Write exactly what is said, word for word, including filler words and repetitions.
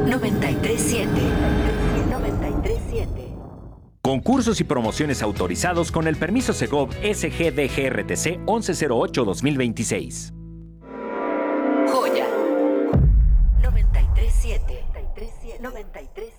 noventa y tres siete. noventa y tres siete. Concursos y promociones autorizados con el permiso Segov S G D G R T C once cero ocho dos mil veintiséis. Joya. noventa y tres siete. noventa y tres